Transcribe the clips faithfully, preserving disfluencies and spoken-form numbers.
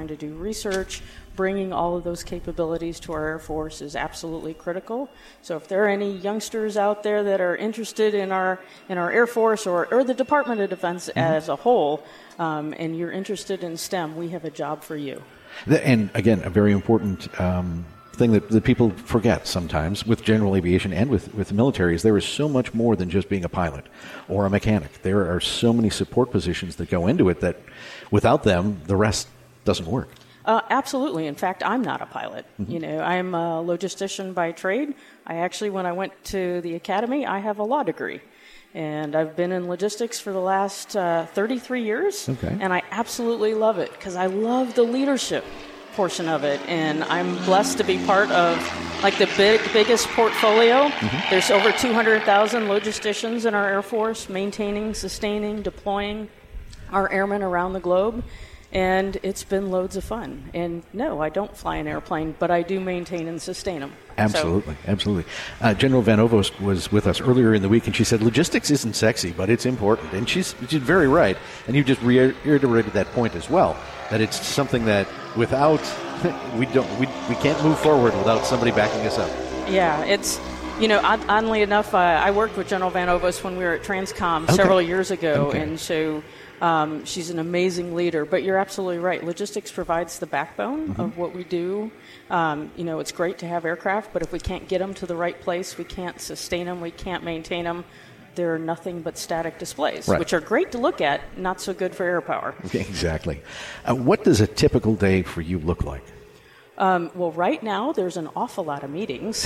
to do research. Bringing all of those capabilities to our Air Force is absolutely critical. So if there are any youngsters out there that are interested in our in our Air Force or, or the Department of Defense mm-hmm. as a whole, um, and you're interested in STEM, we have a job for you. And again, a very important um, thing that, that people forget sometimes with general aviation and with, with the military is there is so much more than just being a pilot or a mechanic. There are so many support positions that go into it that without them, the rest doesn't work. Uh, absolutely. In fact, I'm not a pilot. Mm-hmm. You know, I'm a logistician by trade. I actually, when I went to the academy, I have a law degree. And I've been in logistics for the last uh, thirty-three years. Okay. And I absolutely love it because I love the leadership portion of it. And I'm blessed to be part of, like, the big, biggest portfolio. Mm-hmm. There's over two hundred thousand logisticians in our Air Force maintaining, sustaining, deploying our airmen around the globe. And it's been loads of fun. And no, I don't fly an airplane, but I do maintain and sustain them. Absolutely, so. absolutely. Uh, General Van Ovos was with us earlier in the week, and she said, logistics isn't sexy, but it's important. And she's, she's very right. And you just reiterated that point as well, that it's something that without, we don't, we, we can't move forward without somebody backing us up. Yeah, it's, you know, oddly enough, uh, I worked with General Van Ovos when we were at Transcom okay. several years ago, okay. and so... Um, she's an amazing leader, but you're absolutely right. Logistics provides the backbone mm-hmm. of what we do. Um, you know, it's great to have aircraft, but if we can't get them to the right place, we can't sustain them, we can't maintain them, they're nothing but static displays, right. which are great to look at, not so good for air power. Okay, exactly. Uh, what does a typical day for you look like? Um, well, right now, there's an awful lot of meetings.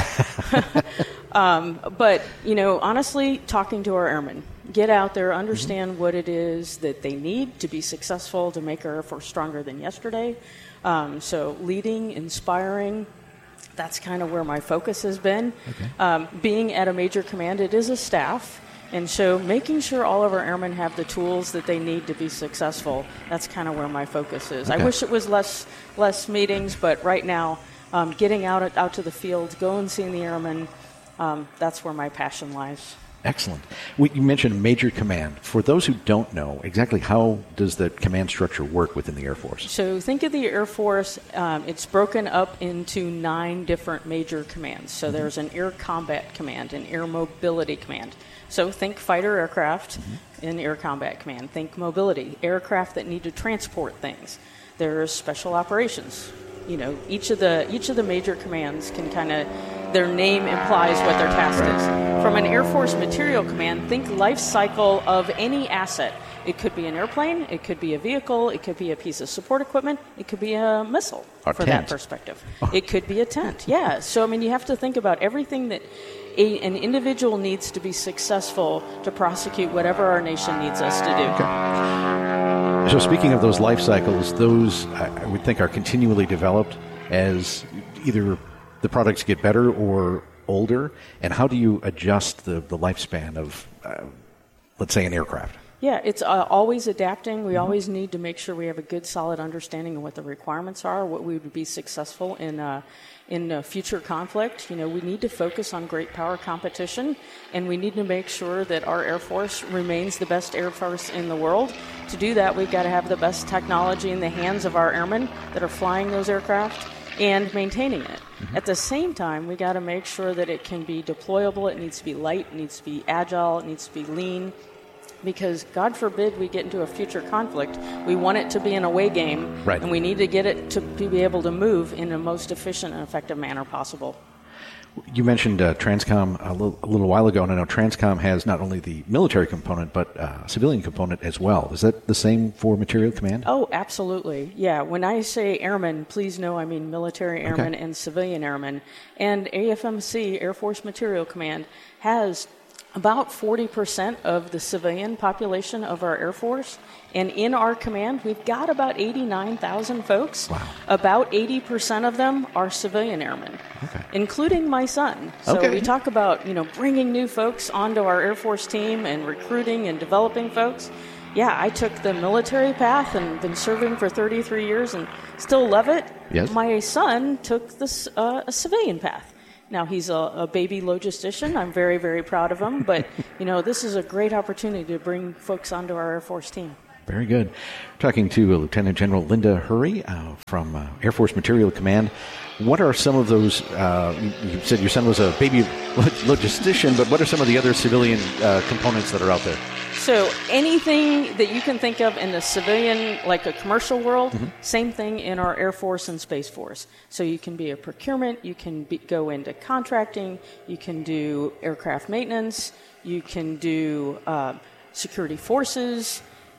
um, but, you know, honestly, talking to our airmen. Get out there, understand mm-hmm. what it is that they need to be successful, to make our Air Force stronger than yesterday. Um, so leading, inspiring, that's kind of where my focus has been. Okay. Um, being at a major command, it is a staff. And so making sure all of our airmen have the tools that they need to be successful, that's kind of where my focus is. Okay. I wish it was less less meetings, but right now, um, getting out out to the field, going and seeing the airmen, um, that's where my passion lies. Excellent. We, you mentioned major command. For those who don't know, exactly how does the command structure work within the Air Force? So think of the Air Force, um, it's broken up into nine different major commands. So mm-hmm. there's an Air Combat Command, an Air Mobility Command. So think fighter aircraft mm-hmm. in Air Combat Command. Think mobility, aircraft that need to transport things. There's special operations. You know, each of the each of the major commands can kind of, their name implies what their task is. From an Air Force Material Command, think life cycle of any asset. It could be an airplane, it could be a vehicle, it could be a piece of support equipment, it could be a missile Our for tent. that perspective. It could be a tent, yeah. So, I mean, you have to think about everything that a, an individual needs to be successful to prosecute whatever our nation needs us to do. Okay. So speaking of those life cycles, those I would think are continually developed as either the products get better or older, and how do you adjust the, the lifespan of, uh, let's say, an aircraft? Yeah, it's uh, always adapting. We mm-hmm. always need to make sure we have a good, solid understanding of what the requirements are, what we would be successful in uh, in uh, future conflict. You know, we need to focus on great power competition, and we need to make sure that our Air Force remains the best Air Force in the world. To do that, we've got to have the best technology in the hands of our airmen that are flying those aircraft and maintaining it. Mm-hmm. At the same time, we got to make sure that it can be deployable, it needs to be light, it needs to be agile, it needs to be lean, because God forbid we get into a future conflict. We want it to be an away game, right. and we need to get it to be able to move in the most efficient and effective manner possible. You mentioned uh, Transcom a little, a little while ago, and I know Transcom has not only the military component, but uh, civilian component as well. Is that the same for Material Command? Oh, absolutely. Yeah. When I say airmen, please know I mean military airmen okay. and civilian airmen. And A F M C, Air Force Material Command, has about forty percent of the civilian population of our Air Force. And in our command, we've got about eighty-nine thousand folks. Wow. About eighty percent of them are civilian airmen, okay. including my son. So okay. we talk about, you know, bringing new folks onto our Air Force team and recruiting and developing folks. Yeah, I took the military path and been serving for thirty-three years and still love it. Yes. My son took this uh, a civilian path. Now, he's a, a baby logistician. I'm very, very proud of him. But, you know, this is a great opportunity to bring folks onto our Air Force team. Very good. Talking to Lieutenant General Linda Hurry uh, from uh, Air Force Material Command. What are some of those, uh, you said your son was a baby logistician, but what are some of the other civilian uh, components that are out there? So anything that you can think of in the civilian, like a commercial world, mm-hmm. same thing in our Air Force and Space Force. So you can be a procurement, you can be, go into contracting, you can do aircraft maintenance, you can do uh, security forces.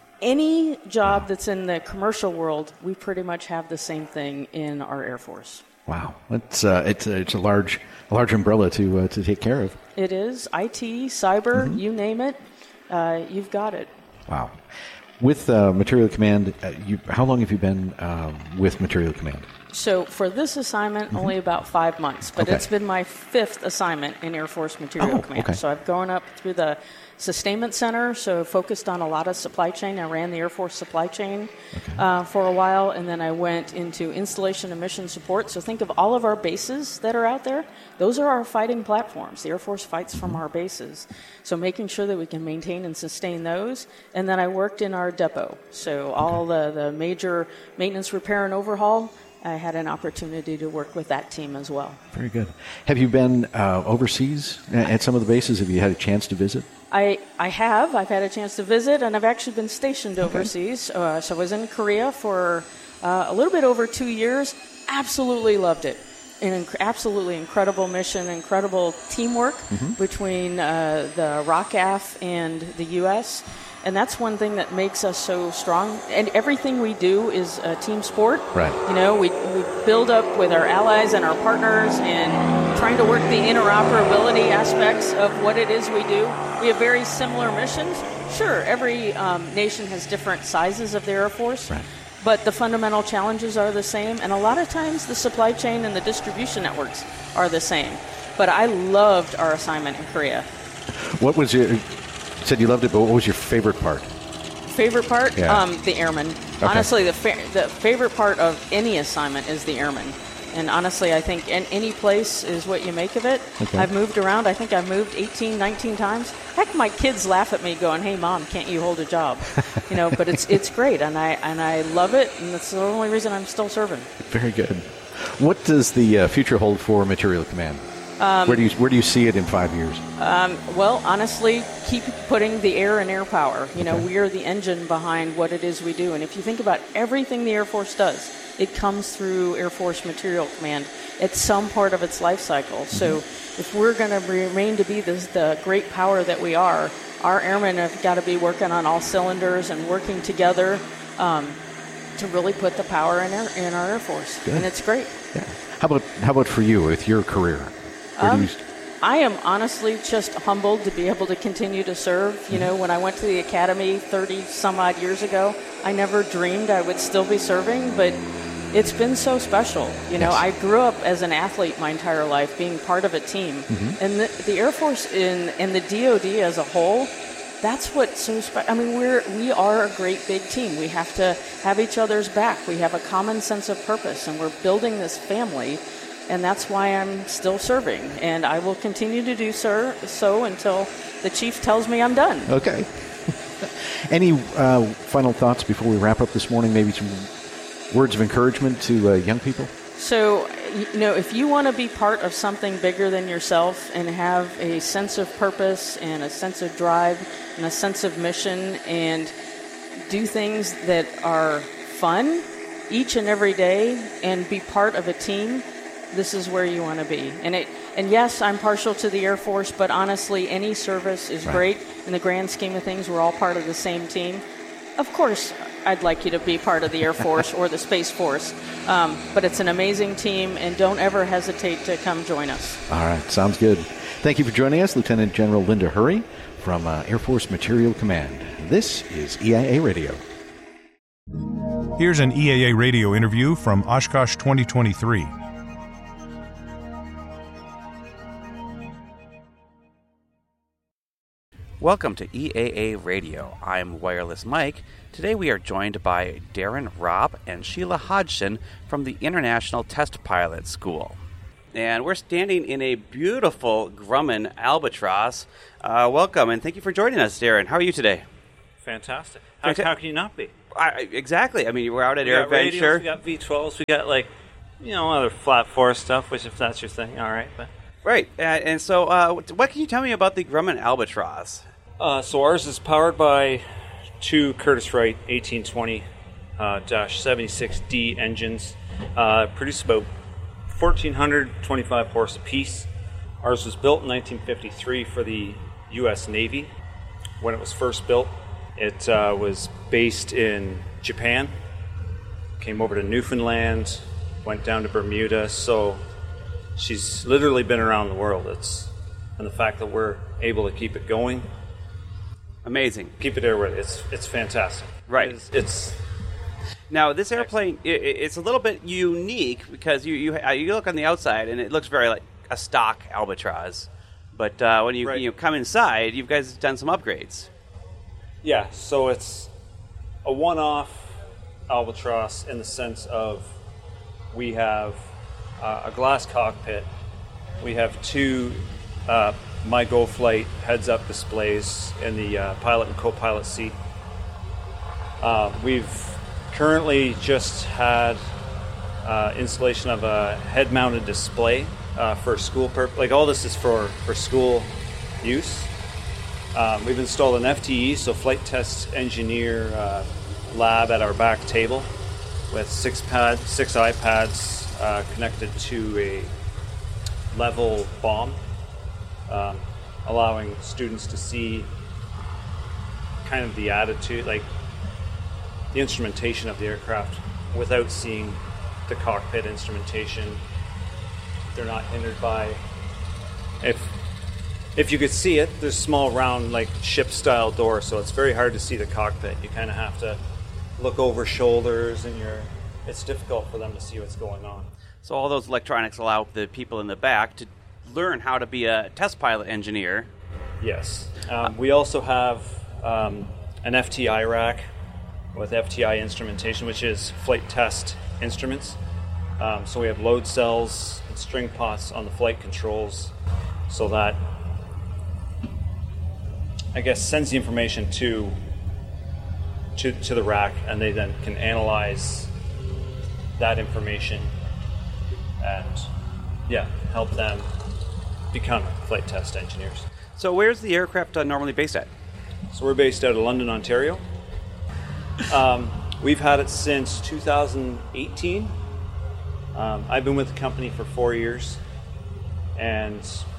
Any job that's in the commercial world, we pretty much have the same thing in our Air Force. Wow, it's uh, it's it's a large a large umbrella to uh, to take care of. It is I T, cyber, mm-hmm. you name it, uh, you've got it. Wow, with uh, Material Command, uh, you, how long have you been um, with Material Command? So for this assignment, mm-hmm. only about five months, but okay. it's been my fifth assignment in Air Force Material oh, Command. Okay. So I've grown up through the Sustainment Center, so focused on a lot of supply chain. I ran the Air Force supply chain okay. uh, for a while, and then I went into installation and mission support. So think of all of our bases that are out there. Those are our fighting platforms. The Air Force fights mm-hmm. from our bases. So making sure that we can maintain and sustain those. And then I worked in our depot. So all okay. the, the major maintenance, repair, and overhaul, I had an opportunity to work with that team as well. Very good. Have you been uh, overseas at some of the bases? Have you had a chance to visit? I, I have. I've had a chance to visit, and I've actually been stationed overseas. Okay. Uh, so I was in Korea for uh, a little bit over two years. Absolutely loved it. An inc- absolutely incredible mission, incredible teamwork mm-hmm. between uh, the ROCAF and the U S, and that's one thing that makes us so strong. And everything we do is a team sport. Right. You know, we, we build up with our allies and our partners and trying to work the interoperability aspects of what it is we do. We have very similar missions. Sure, every um, nation has different sizes of the Air Force. Right. But the fundamental challenges are the same, and a lot of times the supply chain and the distribution networks are the same. But I loved our assignment in Korea. What was your, you said you loved it, but what was your favorite part? Favorite part? Yeah. Um, the airmen. Okay. Honestly, the fa- the favorite part of any assignment is the airmen. And honestly, I think in any place is what you make of it. Okay. I've moved around. I think I've moved eighteen, nineteen times. Heck, my kids laugh at me going, "Hey, Mom, can't you hold a job?" You know, but it's it's great, and I and I love it, and that's the only reason I'm still serving. Very good. What does the uh, future hold for Material Command? Um, where do you where do you see it in five years? Um, well, honestly, keep putting the air in air power. You know, okay. we are the engine behind what it is we do, and if you think about everything the Air Force does, it comes through Air Force Material Command at some part of its life cycle. Mm-hmm. So if we're going to remain to be this, the great power that we are, our airmen have got to be working on all cylinders and working together um, to really put the power in our, in our Air Force. Good. And it's great. Yeah. How about how about for you with your career? Where Um, do you... I am honestly just humbled to be able to continue to serve. You know, when I went to the academy thirty some odd years ago, I never dreamed I would still be serving, but it's been so special. You know, yes. I grew up as an athlete my entire life, being part of a team. Mm-hmm. And the, the Air Force in, and the D O D as a whole, that's what's so special. I mean, we're, we are a great big team. We have to have each other's back. We have a common sense of purpose, and we're building this family. And that's why I'm still serving. And I will continue to do so, so until the chief tells me I'm done. Okay. Any uh, final thoughts before we wrap up this morning? Maybe some words of encouragement to uh, young people? So, you know, if you want to be part of something bigger than yourself and have a sense of purpose and a sense of drive and a sense of mission and do things that are fun each and every day and be part of a team, this is where you want to be. And it, and yes, I'm partial to the Air Force, but honestly, any service is right. great. In the grand scheme of things, we're all part of the same team. Of course, I'd like you to be part of the Air Force or the Space Force, um, but it's an amazing team, and don't ever hesitate to come join us. All right, sounds good. Thank you for joining us, Lieutenant General Linda Hurry from uh, Air Force Material Command. This is E I A Radio. Here's an E I A Radio interview from Oshkosh twenty twenty-three. Welcome to E A A Radio. I'm Wireless Mike. Today we are joined by Darren Robb and Sheila Hodgson from the International Test Pilot School. And we're standing in a beautiful Grumman Albatross. Uh, welcome, and thank you for joining us, Darren. How are you today? fantastic. How, Fanta- how can you not be? I, exactly. I mean, we're out at We got AirVenture. radios, we got V twelves, we got like, you know, other flat forest stuff, which if that's your thing, all right. But Right. Uh, and so, uh, what can you tell me about the Grumman Albatross? uh, so ours is powered by two Curtiss-Wright eighteen twenty seventy-six D engines. Uh, produce about fourteen twenty-five horse apiece. Ours was built in nineteen fifty-three for the U S Navy. When it was first built, it uh, was based in Japan, came over to Newfoundland, went down to Bermuda, so she's literally been around the world. It's and the fact that we're able to keep it going, Amazing. keep it airworthy, it's it's fantastic. Right. It's, it's Now, this airplane, i it's a little bit unique because you you, uh, you look on the outside and it looks very like a stock Albatross. But uh, when you, Right. you come inside, you guys have done some upgrades. Yeah, so it's a one-off Albatross in the sense of we have uh, a glass cockpit, we have two uh, MyGoFlight heads-up displays in the uh, pilot and co-pilot seat. Uh, we've currently just had uh, installation of a head-mounted display uh, for school purpose. Like all this is for, for school use. Um, we've installed an F T E, so Flight Test Engineer uh, lab at our back table with six pad, six iPads uh, connected to a level bomb, um, allowing students to see kind of the attitude, like the instrumentation of the aircraft without seeing the cockpit instrumentation. They're not hindered by, if if you could see it, there's small round like ship style doors, so it's very hard to see the cockpit. You kind of have to look over shoulders, and you're it's difficult for them to see what's going on. So all those electronics allow the people in the back to learn how to be a test pilot engineer. Yes. Um, we also have um, an F T I rack with F T I instrumentation, which is flight test instruments. Um, so we have load cells and string pots on the flight controls, so that I guess sends the information to to to the rack, and they then can analyze that information and yeah, help them become flight test engineers. So where's the aircraft uh, normally based at? So we're based out of London, Ontario. Um, we've had it since two thousand eighteen. Um, I've been with the company for four years, and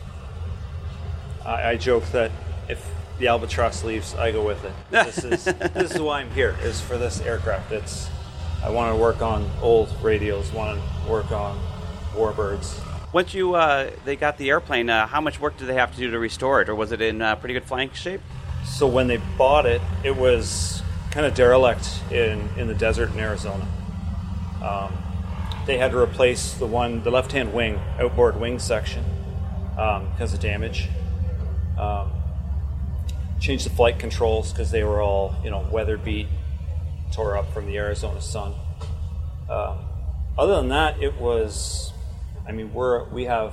I, I joke that if the Albatross leaves, I go with it. This is this is why I'm here, is for this aircraft. It's I want to work on old radios, want to work on warbirds. Once you uh, they got the airplane, uh, how much work did they have to do to restore it, or was it in uh, pretty good flying shape? So when they bought it, it was kind of derelict in, in the desert in Arizona. Um, they had to replace the one, the left-hand wing, outboard wing section, um, because of damage. Um, changed the flight controls because they were all, you know, weather beat, tore up from the Arizona sun. Um, other than that, it was, I mean, we're we have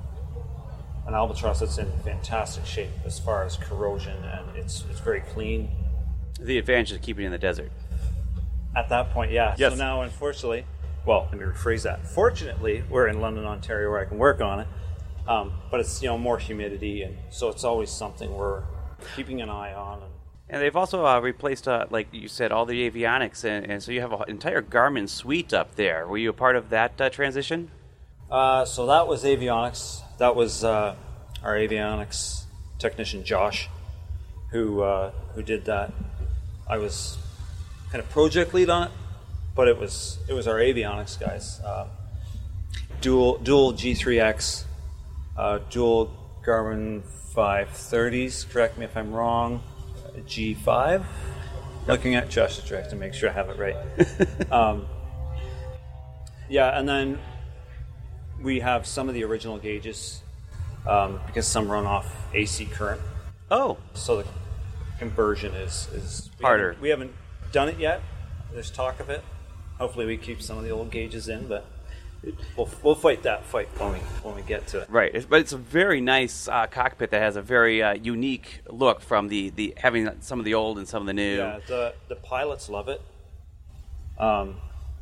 an Albatross that's in fantastic shape as far as corrosion, and it's it's very clean. The advantage of keeping it in the desert. At that point, yeah. Yes. So now, unfortunately, well, let me rephrase that. Fortunately, we're in London, Ontario, where I can work on it. Um, but it's, you know, more humidity, and so it's always something we're keeping an eye on. And, And they've also uh, replaced, uh, like you said, all the avionics, and, and so you have an entire Garmin suite up there. Were you a part of that uh, transition? uh, so that was avionics. That was uh, our avionics technician, Josh, who uh, who did that. I was kind of project lead on it, but it was it was our avionics guys. Uh, dual dual G three X, uh, dual Garmin five thirties. Correct me if I'm wrong. G five. Looking at Josh's direct to make sure I have it right. um, yeah, and then we have some of the original gauges um, because some run off A C current. Oh, So the conversion is, is we Harder. Haven't, we haven't done it yet. There's talk of it. Hopefully we keep some of the old gauges in, but we'll we'll fight that fight when we when we get to it. Right, it's, but it's a very nice uh, cockpit that has a very uh, unique look from the, the having some of the old and some of the new. Yeah, the the pilots love it, um,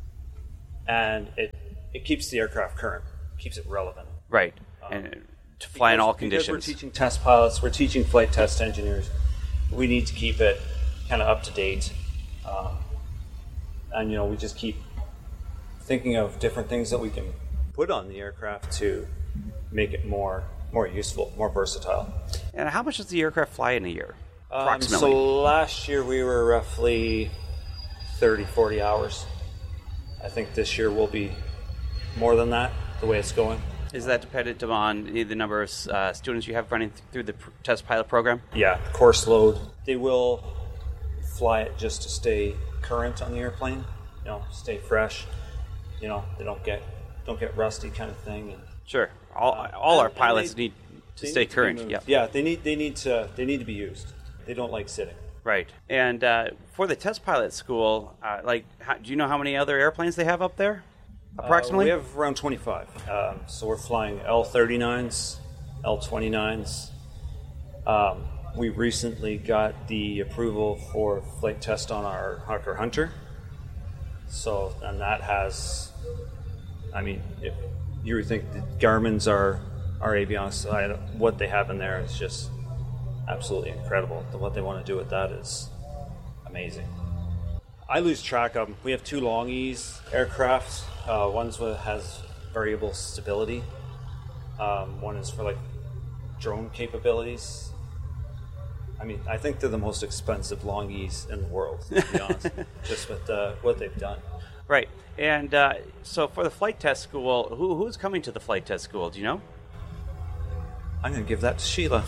and it it keeps the aircraft current, keeps it relevant. Right, Um, and to fly in all because conditions. We're teaching test pilots, we're teaching flight test engineers. We need to keep it kind of up to date, um, and you know we just keep thinking of different things that we can put on the aircraft to make it more more useful, more versatile. And how much does the aircraft fly in a year, Um, approximately? so last year we were roughly thirty, forty hours. I think this year will be more than that, the way it's going. Is that dependent on the number of uh, students you have running th- through the pr- test pilot program? Yeah, course load. They will fly it just to stay current on the airplane, you know, stay fresh. You know, they don't get don't get rusty, kind of thing. And, Sure. All uh, all our and- and pilots they- need to they stay need be current. moved. Yeah. Yeah, they need they need to they need to be used. They don't like sitting. Right. And uh, for the test pilot school, uh, like, how, do you know how many other airplanes they have up there? Approximately. Uh, we have around twenty-five. Um, so we're flying L thirty-nines, L twenty-nines. Um, we recently got the approval for flight test on our Hawker Hunter. So, and that has, I mean, if you would think the Garmin's are our avionics, I don't- what they have in there is just absolutely incredible. What they want to do with that is amazing. I lose track of them. We have two Long-E's aircraft. Uh, one's with has variable stability. Um, one is for like drone capabilities. I mean, I think they're the most expensive Long-E's in the world, to be honest, just with uh, what they've done. Right. And uh, so for the flight test school, who who's coming to the flight test school? Do you know? I'm going to give that to Sheila.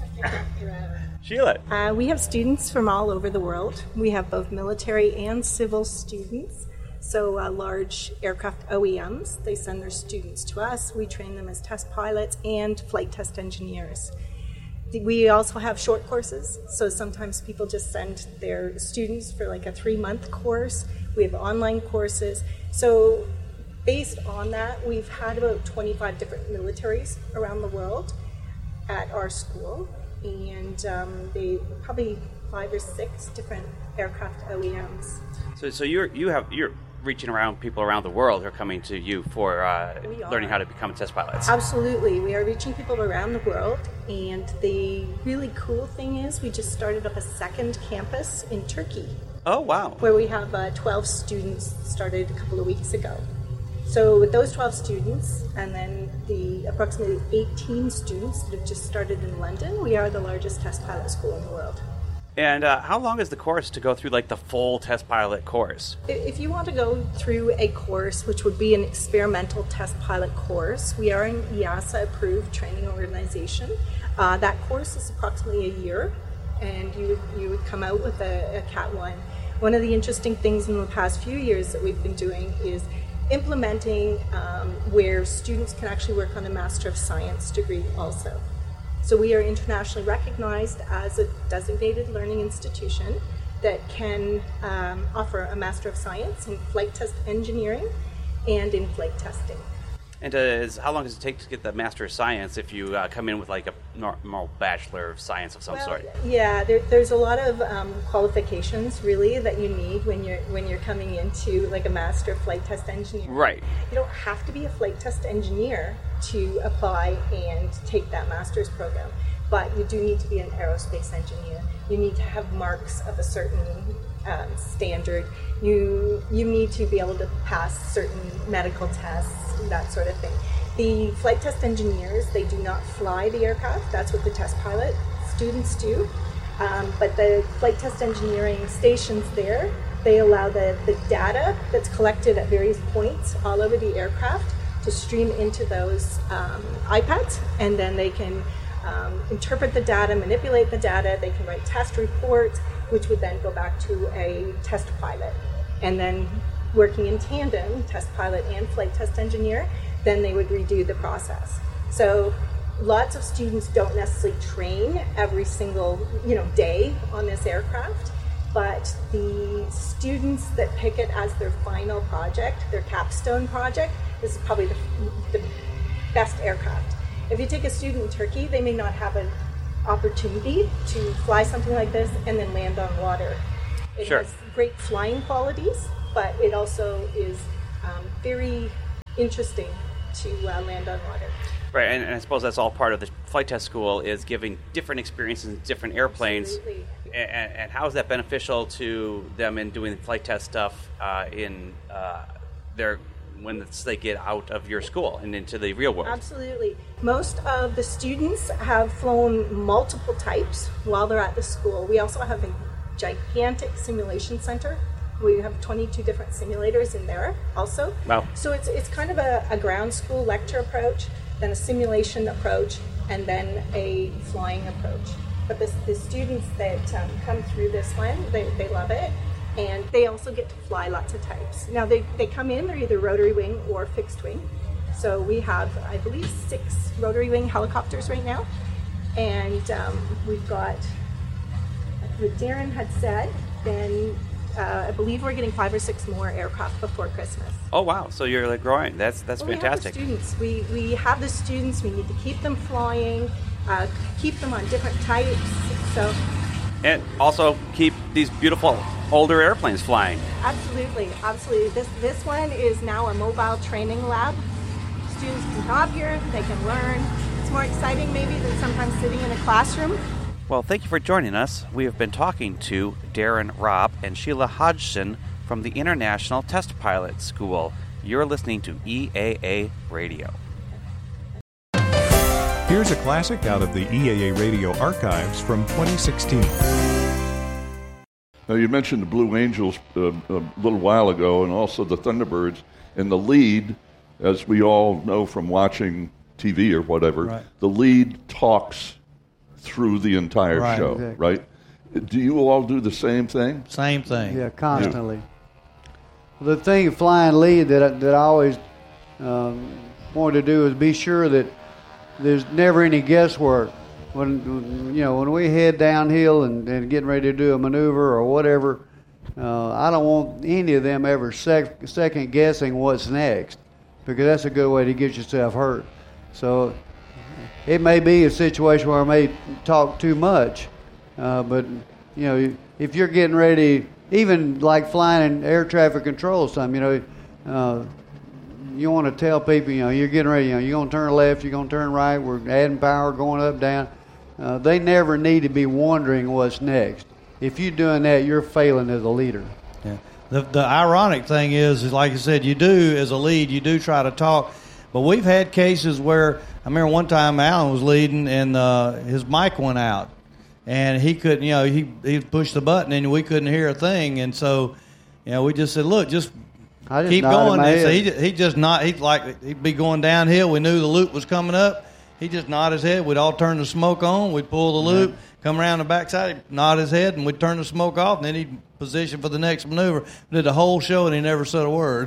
Sheila. Uh, we have students from all over the world. We have both military and civil students. So uh, large aircraft O E Ms, they send their students to us. We train them as test pilots and flight test engineers. We also have short courses, so sometimes people just send their students for like a three-month course. We have online courses. So based on that, we've had about twenty-five different militaries around the world at our school, and um, they probably five or six different aircraft O E Ms. So so you're you have you're reaching around people around the world who are coming to you for uh, We are. learning how to become test pilots. Absolutely. We are reaching people around the world, and the really cool thing is we just started up a second campus in Turkey, Oh wow. where we have uh, twelve students started a couple of weeks ago. So with those twelve students, and then the approximately eighteen students that have just started in London, we are the largest test pilot school in the world. And uh, how long is the course to go through like the full test pilot course? If you want to go through a course, which would be an experimental test pilot course, we are an E A S A-approved training organization. Uh, that course is approximately a year, and you, you would come out with a, a Cat one. One of the interesting things in the past few years that we've been doing is implementing um, where students can actually work on a Master of Science degree also. So we are internationally recognized as a designated learning institution that can um, offer a Master of Science in flight test engineering and in flight testing. And does, how long does it take to get the Master of Science if you uh, come in with like a normal Bachelor of Science of some Well, sort? yeah, there, there's a lot of um, qualifications really that you need when you're when you're coming into like a Master Flight Test Engineer. Right. You don't have to be a flight test engineer to apply and take that master's program, but you do need to be an aerospace engineer. You need to have marks of a certain um, standard. You you need to be able to pass certain medical tests, that sort of thing. The flight test engineers, they do not fly the aircraft. That's what the test pilot students do. Um, but the flight test engineering stations there, they allow the, the data that's collected at various points all over the aircraft to stream into those um, iPads, and then they can um, interpret the data, manipulate the data, they can write test reports, which would then go back to a test pilot. And then working in tandem, test pilot and flight test engineer, then they would redo the process. So lots of students don't necessarily train every single you know day on this aircraft, but the students that pick it as their final project, their capstone project, this is probably the, the best aircraft. If you take a student in Turkey, they may not have an opportunity to fly something like this and then land on water. It Sure. has great flying qualities, but it also is um, very interesting to uh, land on water. Right, and, and I suppose that's all part of the flight test school is giving different experiences in different airplanes. Absolutely. And, and how is that beneficial to them in doing flight test stuff uh, in uh, their when it's, they get out of your school and into the real world? Absolutely. Most of the students have flown multiple types while they're at the school. We also have a gigantic simulation center. We have twenty-two different simulators in there also. Wow. So it's it's kind of a, a ground school lecture approach, then a simulation approach, and then a flying approach. But the, the students that um, come through this one, they, they love it. And they also get to fly lots of types. Now, they, they come in, they're either rotary wing or fixed wing. So we have, I believe, six rotary wing helicopters right now. And um, we've got, like what Darren had said, then uh, I believe we're getting five or six more aircraft before Christmas. Oh, wow. So you're like growing. That's that's Well, fantastic. We have the students. We, we have the students. We need to keep them flying, uh, keep them on different types. So And also keep these beautiful older airplanes flying. absolutely, absolutely. This this one is now a mobile training lab. Students can come up here. They can learn. It's more exciting maybe than sometimes sitting in a classroom. Well, thank you for joining us. We have been talking to Darren Robb and Sheila Hodgson from the International Test Pilot School. You're listening to E A A Radio. Here's a classic out of the E A A Radio archives from twenty sixteen. Now, you mentioned the Blue Angels uh, a little while ago, and also the Thunderbirds. And the lead, as we all know from watching T V or whatever, Right. the lead talks through the entire Right, show, exactly. right? Do you all do the same thing? Same thing. Yeah, constantly. The thing of flying lead that I, that I always um, wanted to do is be sure that there's never any guesswork. When you know when we head downhill and, and getting ready to do a maneuver or whatever, uh, I don't want any of them ever sec- second guessing what's next, because that's a good way to get yourself hurt. So it may be a situation where I may talk too much, uh, but you know if you're getting ready, even like flying in air traffic control, or something, you know. Uh, You want to tell people, you know, you're getting ready, you know, you're going to turn left, you're going to turn right, we're adding power, going up, down. Uh, they never need to be wondering what's next. If you're doing that, you're failing as a leader. Yeah. The the ironic thing is, is like I said, you do, as a lead, you do try to talk. But we've had cases where, I remember one time Alan was leading and uh, his mic went out. And he couldn't, you know, he, he pushed the button and we couldn't hear a thing. And so, you know, we just said, look, just... I just keep nodded going. my And so head. he, ju- he just not. He'd like he'd be going downhill. We knew the loop was coming up. He just nod his head. We'd all turn the smoke on. We'd pull the loop, come around the backside, he'd nod his head, and we'd turn the smoke off. And then he'd position for the next maneuver. Did the whole show, and he never said a word.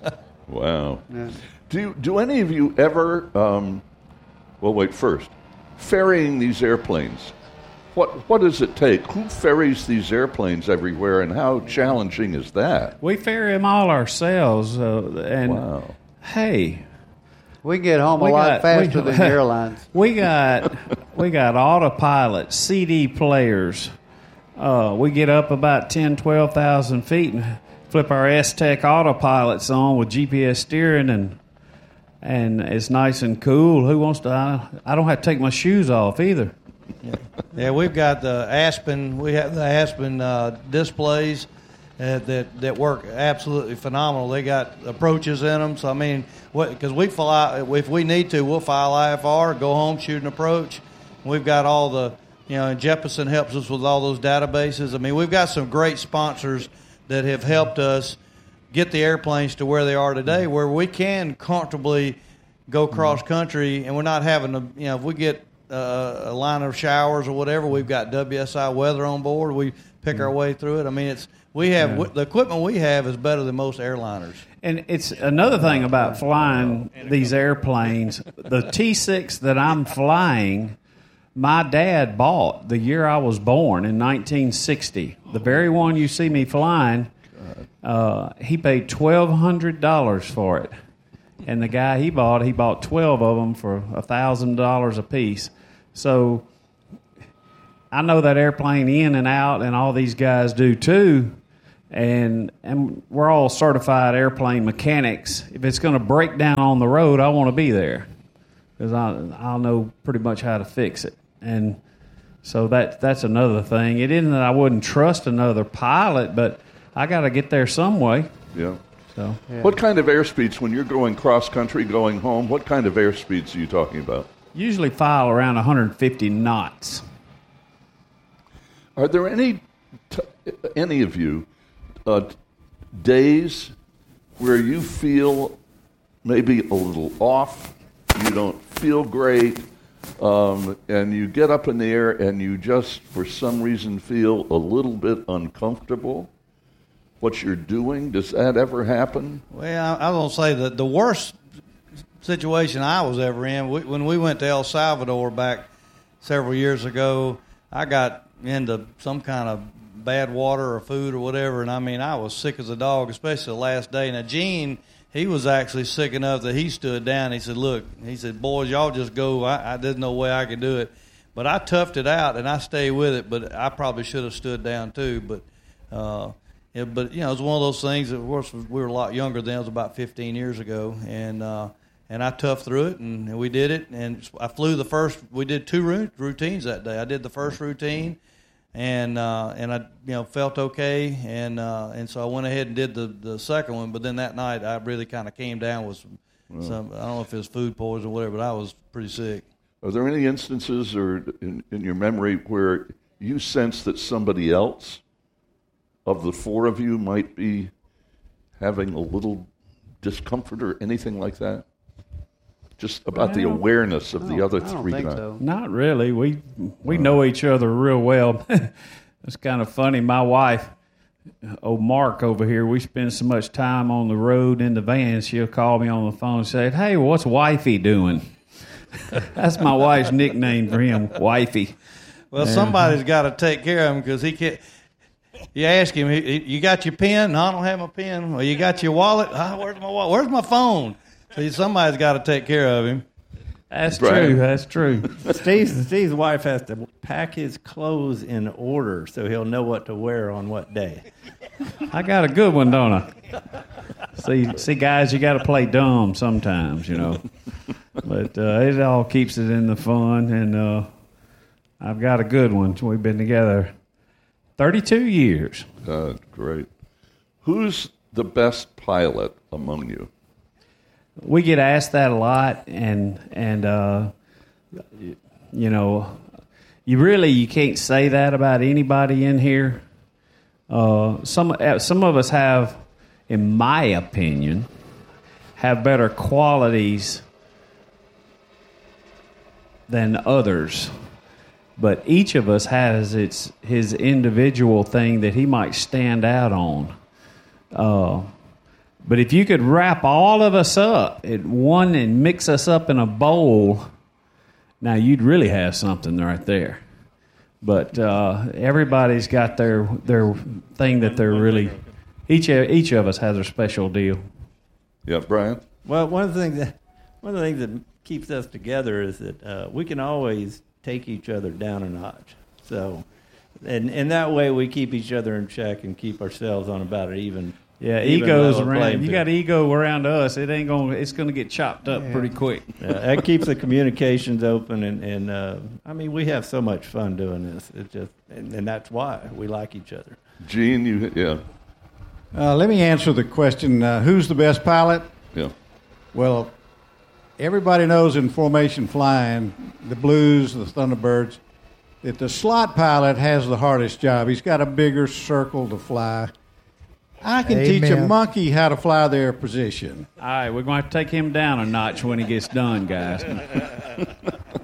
Wow. Yeah. Do you, do any of you ever? Um, well, wait. First, ferrying these airplanes. What what does it take? Who ferries these airplanes everywhere, and how challenging is that? We ferry them all ourselves, uh, and Wow. hey, We can get home a we lot got- faster we- than the airlines. We got we got autopilot C D players. Uh, we get up about ten, twelve thousand feet and flip our S-Tech autopilots on with G P S steering, and and it's nice and cool. Who wants to? I, I don't have to take my shoes off either. Yeah, we've got the Aspen. We have the Aspen uh, displays uh, that that work absolutely phenomenal. They got approaches in them. So I mean, because we fly, if we need to, we'll file I F R, go home, shoot an approach. We've got all the, you know, and Jeppesen helps us with all those databases. I mean, we've got some great sponsors that have helped us get the airplanes to where they are today, where we can comfortably go cross country, and we're not having to, you know, if we get Uh, a line of showers or whatever, we've got W S I weather on board. We pick our way through it. I mean, it's we have Yeah. w- the equipment we have is better than most airliners. And it's another thing about flying these airplanes. The T six that I'm flying, my dad bought the year I was born in nineteen sixty. The very one you see me flying, uh, he paid twelve hundred dollars for it. And the guy he bought, he bought twelve of them for one thousand dollars a piece. So I know that airplane in and out, and all these guys do too. And and we're all certified airplane mechanics. If it's going to break down on the road, I want to be there because I I'll know pretty much how to fix it. And so that that's another thing. It isn't that I wouldn't trust another pilot, but I got to get there some way. Yeah. So yeah. What kind of airspeeds when you're going cross country, going home? What kind of airspeeds are you talking about? Usually file around one hundred fifty knots. Are there any t- any of you uh, days where you feel maybe a little off, you don't feel great, um, and you get up in the air and you just, for some reason, feel a little bit uncomfortable? What you're doing, does that ever happen? Well, I, I was going to say that the worst situation I was ever in, we, when we went to El Salvador back several years ago, I got into some kind of bad water or food or whatever, and I mean, I was sick as a dog, especially the last day. Now, Gene, he was actually sick enough that he stood down. He said, look, he said, boys, y'all just go. I, I There's no way I could do it. But I toughed it out, and I stayed with it, but I probably should have stood down too. But, uh, yeah, but you know, it was one of those things. Of course, we were a lot younger then. It was about fifteen years ago, and uh, and I toughed through it, and, and we did it. And I flew the first. We did two routines that day. I did the first routine, and uh, and I you know felt okay, and uh, and so I went ahead and did the, the second one. But then that night, I really kind of came down with some, wow. some. I don't know if it was food poisoning or whatever, but I was pretty sick. Are there any instances or in, in your memory where you sense that somebody else of the four of you might be having a little discomfort or anything like that? Just about the awareness of the other I don't three think guys. so. Not really. We we know each other real well. It's kind of funny. My wife, old Mark over here, we spend so much time on the road in the van, she'll call me on the phone and say, hey, what's wifey doing? That's my wife's nickname for him, wifey. Well, and, somebody's got to take care of him because he can't. You ask him, you got your pen? No, I don't have my pen. Well, you got your wallet? Oh, where's my wallet? Where's my phone? So somebody's got to take care of him. That's Brian. true. That's true. Steve, Steve's wife has to pack his clothes in order so he'll know what to wear on what day. I got a good one, don't I? See, see, guys, you got to play dumb sometimes, you know. But uh, it all keeps it in the fun, and uh, I've got a good one. We've been together thirty-two years. Uh, great. Who's the best pilot among you? We get asked that a lot, and and uh, you know, you really you can't say that about anybody in here. Uh, some some of us have, in my opinion, have better qualities than others. But each of us has its his individual thing that he might stand out on. Uh, but if you could wrap all of us up in one and mix us up in a bowl, now you'd really have something right there. But uh, everybody's got their their thing that they're really each each of us has a special deal. Yeah, Brian. Well, one of the things that one of the things that keeps us together is that uh, we can always take each other down a notch. So, and and that way we keep each other in check and keep ourselves on about it even. Yeah, even egos level around. playing You field. got ego around us. It ain't gonna. It's gonna get chopped up Yeah. pretty quick. Yeah, that keeps the communications open, and and uh, I mean we have so much fun doing this. It just and, and that's why we like each other. Gene, you yeah. Uh, let me answer the question, uh, who's the best pilot? Yeah. Well, everybody knows in formation flying, the Blues, the Thunderbirds, that the slot pilot has the hardest job. He's got a bigger circle to fly. I can Amen. teach a monkey how to fly their position. All right, we're going to have to take him down a notch when he gets done, guys.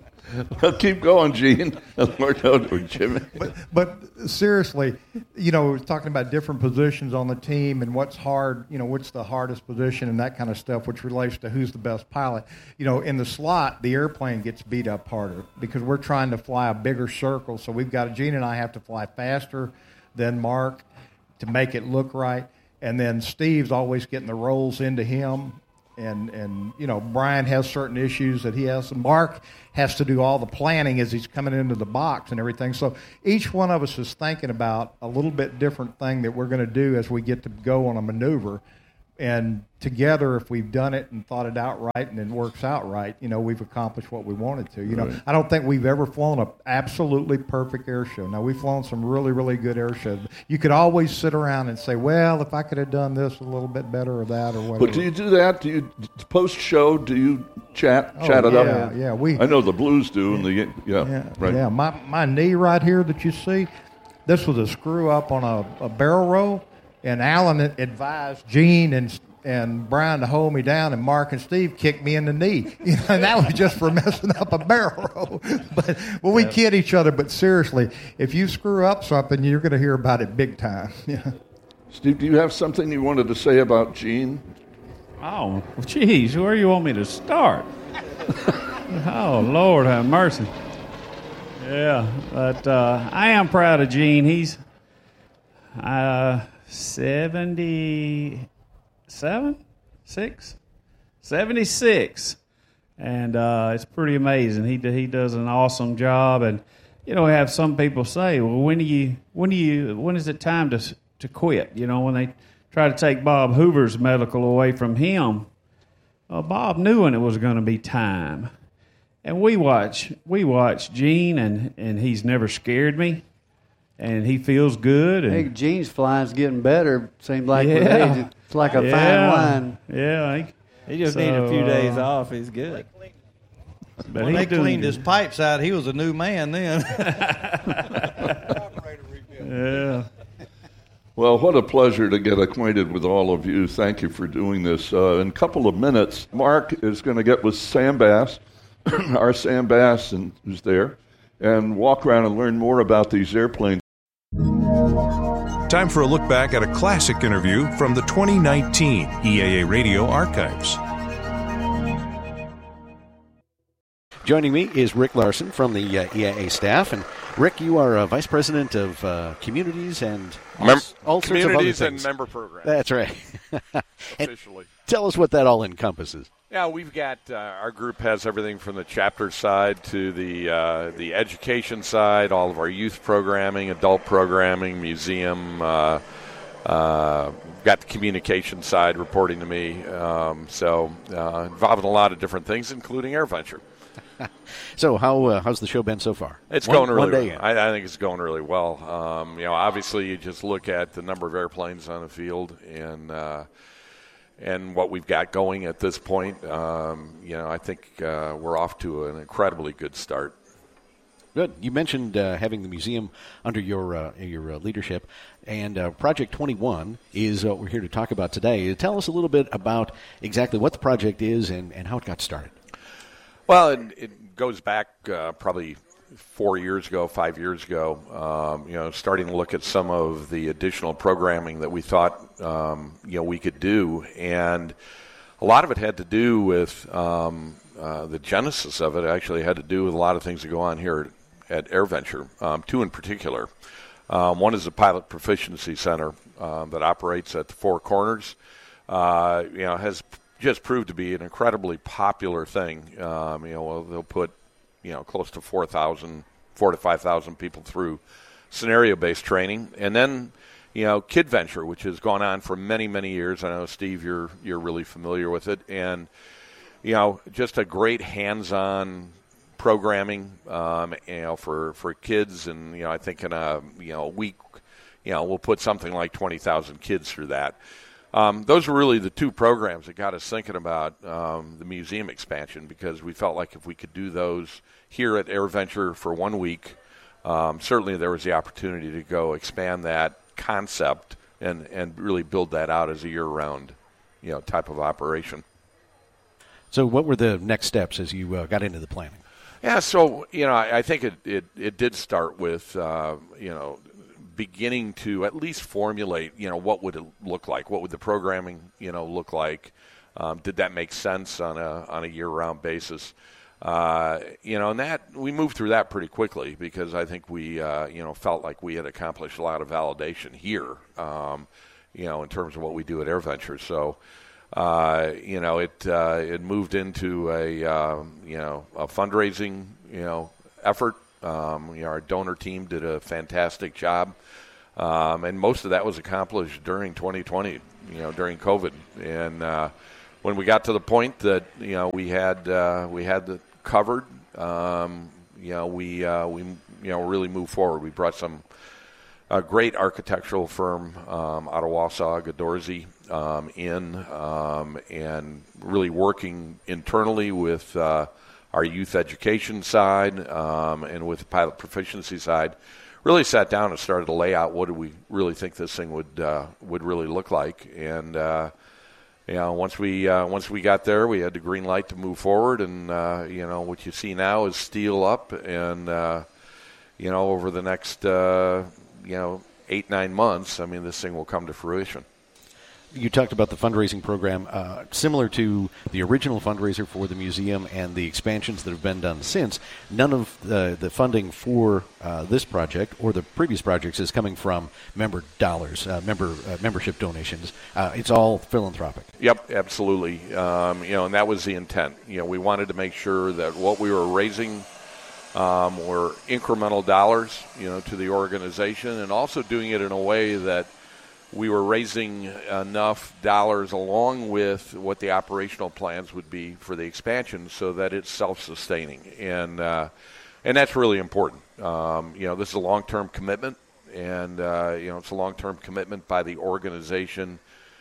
Keep going, Gene. Jimmy. But, but seriously, you know, we're talking about different positions on the team and what's hard, you know, what's the hardest position and that kind of stuff, which relates to who's the best pilot. You know, in the slot, the airplane gets beat up harder because we're trying to fly a bigger circle. So we've got, Gene and I have to fly faster than Mark to make it look right. And then Steve's always getting the rolls into him. And, and you know, Brian has certain issues that he has. And Mark has to do all the planning as he's coming into the box and everything. So each one of us is thinking about a little bit different thing that we're going to do as we get to go on a maneuver. And together, if we've done it and thought it out right and it works out right, you know, we've accomplished what we wanted to. You know, Right. I don't think we've ever flown an absolutely perfect air show. Now, we've flown some really, really good air shows. You could always sit around and say, well, if I could have done this a little bit better or that or whatever. But do you do that? Do you post-show? Do you chat Oh, chat it yeah, up? yeah, we- I know the Blues do, and the yeah, Yeah, right. yeah. My my knee right here that you see, this was a screw up on a, a barrel roll, and Alan advised Gene and and Brian to hold me down, and Mark and Steve kicked me in the knee. You know, and that was just for messing up a barrel roll. But well, we Yeah. kid each other, but seriously, if you screw up something, you're going to hear about it big time. Yeah. Steve, do you have something you wanted to say about Gene? Oh, geez, where do you want me to start? Oh, Lord have mercy. Yeah, but uh, I am proud of Gene. He's uh, seventy-seven, six, seventy-six, and uh, it's pretty amazing. He he does an awesome job, and you know, we have some people say, "Well, when do you when do you when is it time to to quit?" You know, when they try to take Bob Hoover's medical away from him. Well, Bob knew when it was going to be time. And we watch we watch Gene, and, and he's never scared me, and he feels good. I And think Gene's flying's getting better. Seems like with Yeah. age, it's like a Yeah. fine wine. Yeah, he, He just so, needs a few uh, days off. He's good. But When he's they doing cleaned good. his pipes out, he was a new man then. Yeah. Well, what a pleasure to get acquainted with all of you. Thank you for doing this. Uh, in a couple of minutes, Mark is going to get with Sam Bass, our Sam Bass, and who's there, and walk around and learn more about these airplanes. Time for a look back at a classic interview from the twenty nineteen E A A Radio archives. Joining me is Rick Larson from the uh, E A A staff. And Rick, you are uh, Vice President of uh, Communities and all, Mem- all sorts of other communities and things. member programs. That's right. And Officially. tell us what that all encompasses. Yeah, we've got uh, our group has everything from the chapter side to the uh, the education side, all of our youth programming, adult programming, museum. Uh, uh, got the communication side reporting to me. Um, so uh, involved in a lot of different things, including AirVenture. So how uh, how's the show been so far? It's One- going really one day well. in. I, I think it's going really well. Um, you know, obviously, you just look at the number of airplanes on the field and uh, and what we've got going at this point. Um, you know, I think uh, we're off to an incredibly good start. Good. You mentioned uh, having the museum under your uh, your uh, leadership, and uh, Project twenty-one is what we're here to talk about today. Tell us a little bit about exactly what the project is and, and how it got started. Well, it, it goes back uh, probably four years ago, five years ago, um, you know, starting to look at some of the additional programming that we thought, um, you know, we could do. And a lot of it had to do with um, uh, the genesis of it actually had to do with a lot of things that go on here at AirVenture, um, two in particular. Um, one is the Pilot Proficiency Center um, that operates at the Four Corners. Uh, you know, has just proved to be an incredibly popular thing. Um, you know, they'll put, you know, close to four thousand, four to five thousand people through scenario-based training, and then, you know, KidVenture, which has gone on for many, many years. I know, Steve, you're you're really familiar with it, and you know, just a great hands-on programming, um, you know, for for kids, and you know, I think in a you know week, you know, we'll put something like twenty thousand kids through that. Um, those were really the two programs that got us thinking about um, the museum expansion, because we felt like if we could do those here at AirVenture for one week, um, certainly there was the opportunity to go expand that concept and, and really build that out as a year-round, you know, type of operation. So what were the next steps as you uh, got into the planning? Yeah, so, you know, I, I think it, it, it did start with, uh, you know, beginning to at least formulate, you know, what would it look like? What would the programming, you know, look like? Um, did that make sense on a on a year-round basis? Uh, you know, and that we moved through that pretty quickly because I think we, uh, you know, felt like we had accomplished a lot of validation here, um, you know, in terms of what we do at AirVenture. So, uh, you know, it uh, it moved into a uh, you know a fundraising you know effort. Um, you know, our donor team did a fantastic job, um, and most of that was accomplished during twenty twenty. You know, during COVID, and uh, when we got to the point that you know we had uh, we had the covered, um, you know, we uh, we you know really moved forward. We brought some a great architectural firm um, out of Wausau, Gadorzi, um, in, um, and really working internally with uh, our youth education side um, and with the pilot proficiency side. Really sat down and started to lay out what do we really think this thing would uh, would really look like, and uh, you know once we uh, once we got there, we had the green light to move forward, and uh, you know what you see now is steel up, and uh, you know over the next uh, you know eight nine months, I mean this thing will come to fruition. You talked about the fundraising program, uh, similar to the original fundraiser for the museum and the expansions that have been done since. None of the, the funding for uh, this project or the previous projects is coming from member dollars, uh, member uh, membership donations. Uh, it's all philanthropic. Yep, absolutely. Um, you know, and that was the intent. You know, we wanted to make sure that what we were raising um, were incremental dollars, you know, to the organization, and also doing it in a way that we were raising enough dollars along with what the operational plans would be for the expansion so that it's self-sustaining. And uh, and that's really important. Um, you know, this is a long-term commitment, and, uh, you know, it's a long-term commitment by the organization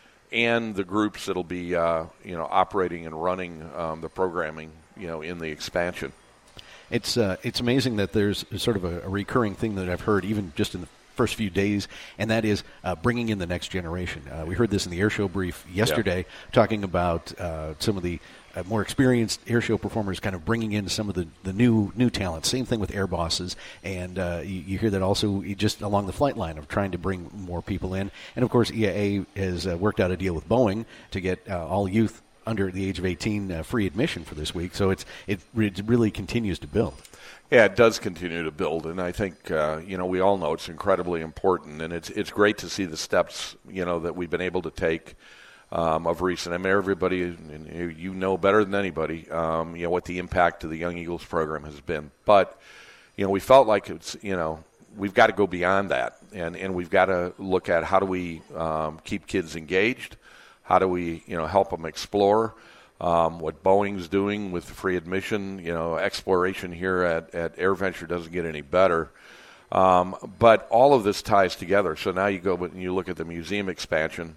and the groups that'll be, uh, you know, operating and running um, the programming, you know, in the expansion. It's, uh, it's amazing that there's sort of a, a recurring thing that I've heard even just in the first few days, and that is uh, bringing in the next generation. Uh, we heard this in the airshow brief yesterday, yeah. talking about uh, some of the uh, more experienced airshow performers kind of bringing in some of the, the new new talent. Same thing with air bosses, and uh, you, you hear that also just along the flight line of trying to bring more people in. And, of course, E A A has uh, worked out a deal with Boeing to get uh, all youth under the age of eighteen uh, free admission for this week. So it's it, it really continues to build. Yeah, it does continue to build, and I think uh, you know we all know it's incredibly important, and it's it's great to see the steps you know that we've been able to take um, of recent. I mean, everybody, and you know better than anybody, um, you know what the impact of the Young Eagles program has been. But you know, we felt like it's you know we've got to go beyond that, and and we've got to look at how do we um, keep kids engaged, how do we you know help them explore. Um, what Boeing's doing with the free admission, you know, exploration here at, at AirVenture doesn't get any better. Um, but all of this ties together. So now you go and you look at the museum expansion.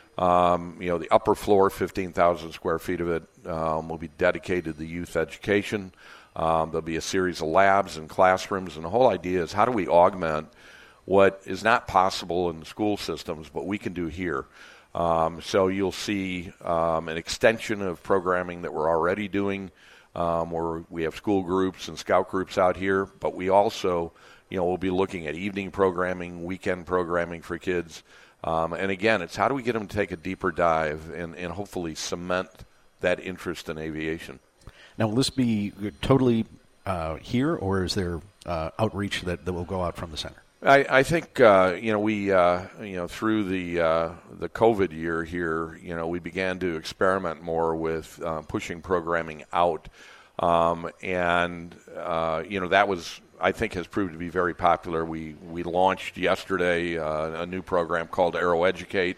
Um, you know, the upper floor, fifteen thousand square feet of it, um, will be dedicated to youth education. Um, there'll be a series of labs and classrooms. And the whole idea is how do we augment what is not possible in the school systems, but we can do here. Um, so you'll see um, an extension of programming that we're already doing, um, where we have school groups and scout groups out here, but we also, you know, we'll be looking at evening programming, weekend programming for kids. Um, and again, it's how do we get them to take a deeper dive and, and hopefully cement that interest in aviation. Now, will this be totally uh, here, or is there uh, outreach that, that will go out from the center? I, I think uh, you know we uh, you know through the uh, the COVID year here, you know we began to experiment more with uh, pushing programming out, um, and uh, you know that was I think has proved to be very popular. We we launched yesterday uh, a new program called Aero Educate,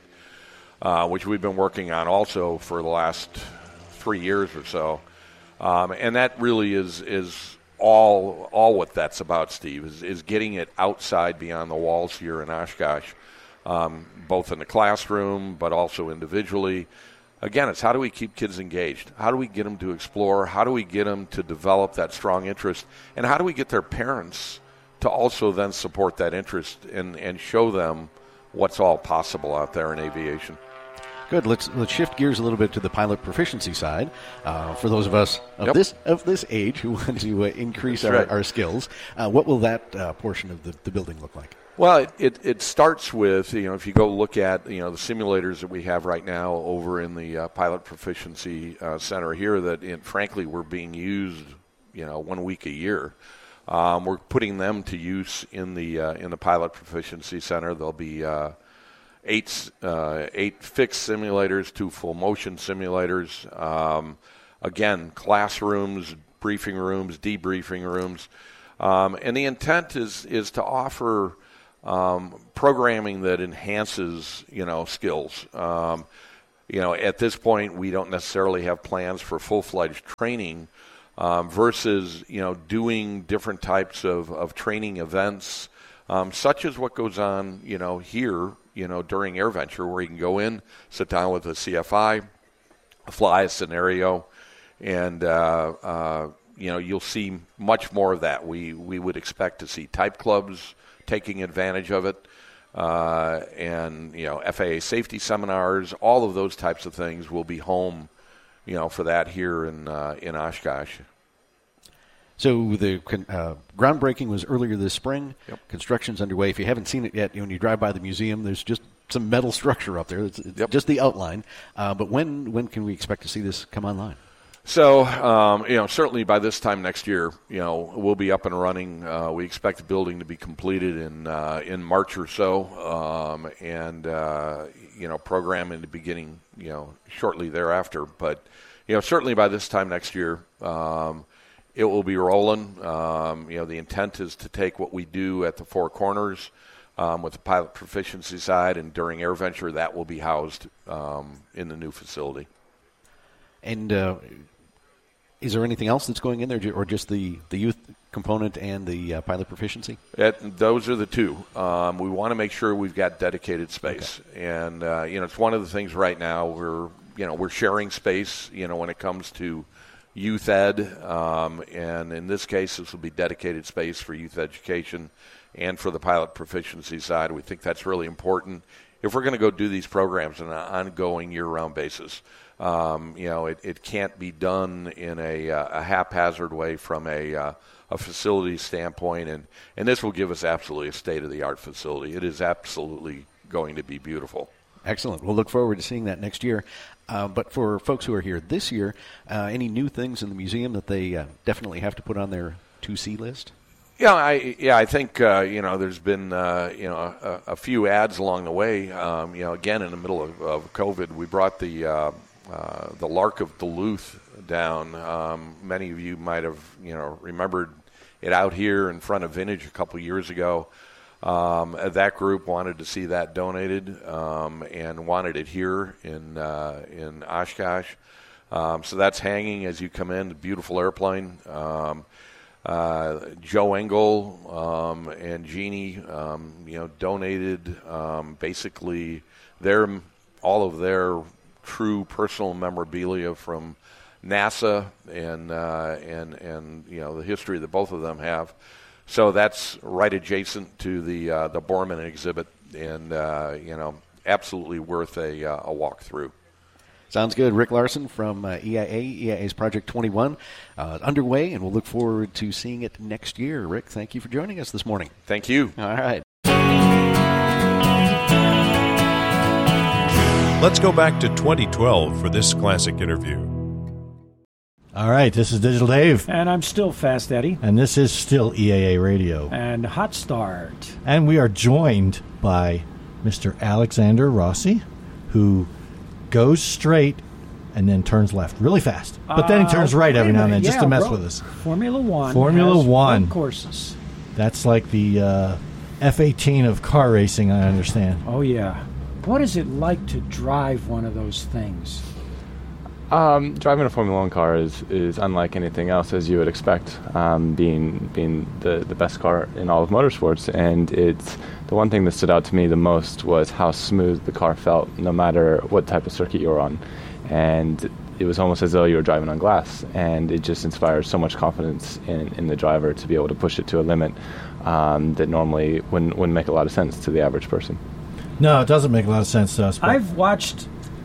uh, which we've been working on also for the last three years or so, um, and that really is is. All all what that's about, Steve, is, is getting it outside beyond the walls here in Oshkosh, um, both in the classroom but also individually. Again, it's how do we keep kids engaged? How do we get them to explore? How do we get them to develop that strong interest? And how do we get their parents to also then support that interest and, and show them what's all possible out there in aviation? Good. Let's let's shift gears a little bit to the pilot proficiency side. Uh, for those of us of Yep. this of this age who want to uh, increase That's our, right. our skills, uh, what will that uh, portion of the, the building look like? Well, it, it, it starts with, you know, if you go look at, you know, the simulators that we have right now over in the uh, Pilot Proficiency uh, Center here that, in, frankly, we're being used, you know, one week a year. Um, we're putting them to use in the uh, in the Pilot Proficiency Center. There'll be uh, eight uh, eight fixed simulators, two full motion simulators. Um, again, classrooms, briefing rooms, debriefing rooms, um, and the intent is is to offer Um, programming that enhances, you know, skills. Um, you know, at this point, we don't necessarily have plans for full-fledged training um, versus, you know, doing different types of, of training events, um, such as what goes on, you know, here, you know, during AirVenture, where you can go in, sit down with a C F I, fly a scenario, and, uh, uh, you know, you'll see much more of that. We, we would expect to see type clubs taking advantage of it, uh, and, you know, F A A safety seminars, all of those types of things will be home, you know, for that here in uh, in Oshkosh. So the uh, groundbreaking was earlier this spring. Yep. Construction's underway. If you haven't seen it yet, when you drive by the museum, there's just some metal structure up there. It's, it's Yep. just the outline. Uh, but when when can we expect to see this come online? So, um, you know, certainly by this time next year, you know, we'll be up and running. Uh, we expect the building to be completed in uh, in March or so, um, and uh, you know, programming to beginning, you know, shortly thereafter. But, you know, certainly by this time next year, um, it will be rolling. Um, you know, the intent is to take what we do at the Four Corners um, with the pilot proficiency side, and during AirVenture, that will be housed um, in the new facility. And uh, is there anything else that's going in there, or just the, the youth component and the uh, pilot proficiency? It, those are the two. Um, we want to make sure we've got dedicated space, okay. and uh, you know, it's one of the things right now. We're you know we're sharing space. You know, when it comes to youth ed, um, and in this case, this will be dedicated space for youth education and for the pilot proficiency side. We think that's really important if we're going to go do these programs on an ongoing year-round basis. Um, you know, it, it can't be done in a, uh, a haphazard way from a, uh, a facility standpoint, and, and this will give us absolutely a state-of-the-art facility. It is absolutely going to be beautiful. Excellent. We'll look forward to seeing that next year. Uh, but for folks who are here this year, uh, any new things in the museum that they uh, definitely have to put on their to-see list? Yeah, I yeah I think uh, you know there's been uh, you know a, a few ads along the way. Um, you know, again in the middle of, of COVID, we brought the uh, uh, the Lark of Duluth down. Um, many of you might have you know remembered it out here in front of Vintage a couple years ago. Um, that group wanted to see that donated um, and wanted it here in uh, in Oshkosh. Um, so that's hanging as you come in. A beautiful airplane. Um, Uh, Joe Engel um, and Jeannie, um, you know, donated um, basically their all of their true personal memorabilia from NASA and uh, and and you know the history that both of them have. So that's right adjacent to the uh, the Borman exhibit, and uh, you know, absolutely worth a uh, a walk through. Sounds good. Rick Larson from uh, E I A, E I A's Project twenty-one, uh, underway, and we'll look forward to seeing it next year. Rick, thank you for joining us this morning. Thank you. All right. Let's go back to twenty twelve for this classic interview. All right, this is Digital Dave. And I'm still Fast Eddie. And this is still E A A Radio. And Hot Start. And we are joined by Mister Alexander Rossi, who goes straight and then turns left really fast. But then he turns right uh, every now and then yeah, just to mess bro, with us. Formula One. Formula has One. road courses. That's like the uh, F eighteen of car racing, I understand. Oh, yeah. What is it like to drive one of those things? Um, driving a Formula One car is, is unlike anything else, as you would expect, um, being being the, the best car in all of motorsports. And it's the one thing that stood out to me the most was how smooth the car felt, no matter what type of circuit you were on. And it was almost as though you were driving on glass. And it just inspired so much confidence in, in the driver to be able to push it to a limit um, that normally wouldn't, wouldn't make a lot of sense to the average person. No, it doesn't make a lot of sense to us. But I've watched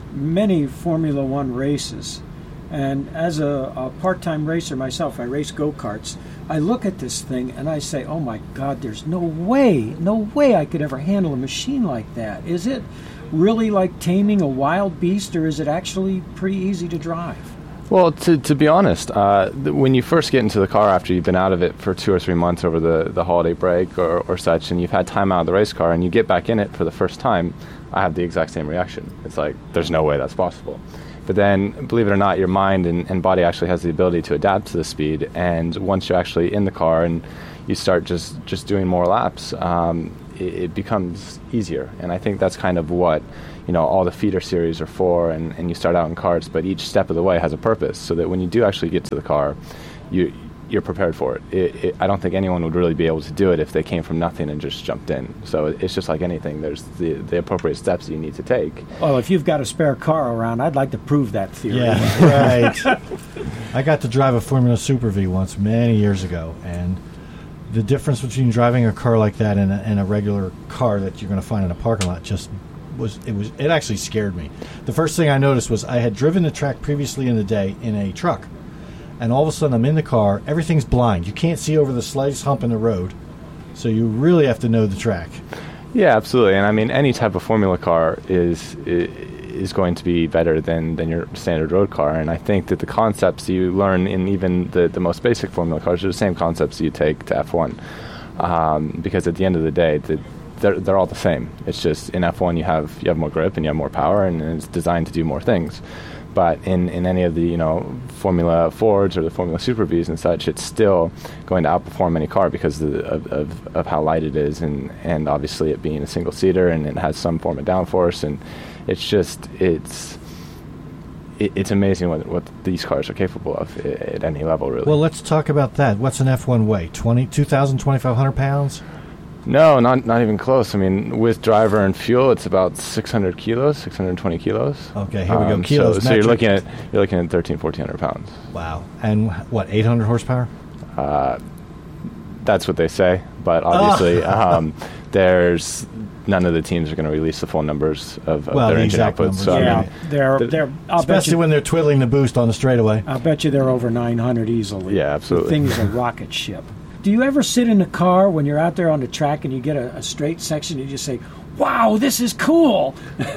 many Formula One races. And as a, a part-time racer myself, I race go-karts. I look at this thing and I say, oh my God, there's no way, no way I could ever handle a machine like that. Is it really like taming a wild beast, or is it actually pretty easy to drive? Well, to to be honest, uh, th- when you first get into the car after you've been out of it for two or three months over the, the holiday break or, or such, and you've had time out of the race car, and you get back in it for the first time, I have the exact same reaction. It's like, there's no way that's possible. But then, believe it or not, your mind and, and body actually has the ability to adapt to the speed. And once you're actually in the car and you start just, just doing more laps, um, it, it becomes easier. And I think that's kind of what, you know, all the feeder series are for. And, and you start out in karts, but each step of the way has a purpose, so that when you do actually get to the car, you you're prepared for it. It, it. I don't think anyone would really be able to do it if they came from nothing and just jumped in. So it's just like anything. There's the, the appropriate steps that you need to take. Well, if you've got a spare car around, I'd like to prove that theory. Yeah, right. I got to drive a Formula Super V once many years ago, and the difference between driving a car like that and a, and a regular car that you're going to find in a parking lot just was it was it actually scared me. The first thing I noticed was I had driven the track previously in the day in a truck. And all of a sudden, I'm in the car. Everything's blind. You can't see over the slightest hump in the road. So you really have to know the track. Yeah, absolutely. And I mean, any type of Formula car is is going to be better than, than your standard road car. And I think that the concepts you learn in even the, the most basic Formula cars are the same concepts you take to F one. Um, because at the end of the day, the, they're they're all the same. It's just in F one you have you have more grip and you have more power, and it's designed to do more things. But in, in any of the, you know, Formula Fords or the Formula Super Vs and such, it's still going to outperform any car because of, of, of, of how light it is, and, and obviously it being a single-seater, and it has some form of downforce, and it's just, it's it, it's amazing what, what these cars are capable of at, at any level, really. Well, let's talk about that. What's an F one weigh? twenty, two thousand, twenty-five hundred pounds? No, not not even close. I mean, with driver and fuel, it's about six hundred kilos, six hundred twenty kilos. Okay, here we um, go. Kilos. So, so you're looking at you're looking at thirteen, fourteen hundred pounds. Wow. And what, eight hundred horsepower? Uh, that's what they say, but obviously, oh. um, there's none of the teams are going to release the full numbers of, of well, their the engine outputs. Numbers. So yeah, I mean, they're they're I'll especially bet you, when they're twiddling the boost on the straightaway. I bet you they're over nine hundred easily. Yeah, absolutely. The thing is a rocket ship. Do you ever sit in a car when you're out there on the track and you get a, a straight section and you just say, wow, this is cool?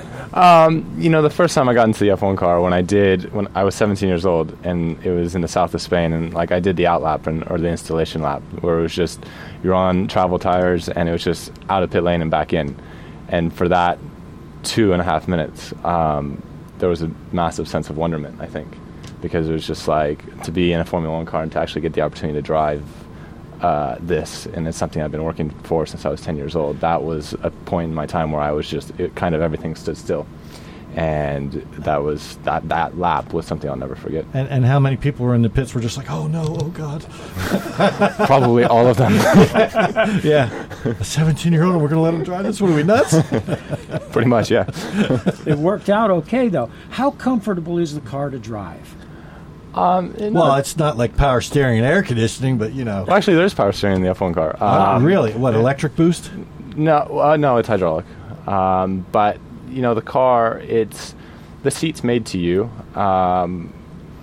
um, you know, the first time I got into the F one car, when I did, when I was seventeen years old, and it was in the south of Spain, and like I did the out lap and, or the installation lap, where it was just, you're on travel tires, and it was just out of pit lane and back in. And for that two and a half minutes, um, there was a massive sense of wonderment, I think, because it was just like to be in a Formula One car and to actually get the opportunity to drive Uh, this, and it's something I've been working for since I was ten years old. That was a point in my time where I was just, it kind of everything stood still, and that was that that lap was something I'll never forget. And, and how many people were in the pits were just like, oh no, oh God. Probably all of them. Yeah, a seventeen-year-old, and we're going to let him drive this? What are we, nuts? Pretty much, yeah. It worked out okay, though. How comfortable is the car to drive? Um, well, not, it's not like power steering and air conditioning, but you know. Well, actually, there's power steering in the F one car. Um, um, really? What, electric boost? No, uh, no, it's hydraulic. Um, but you know, the car, it's the seat's made to you. Um,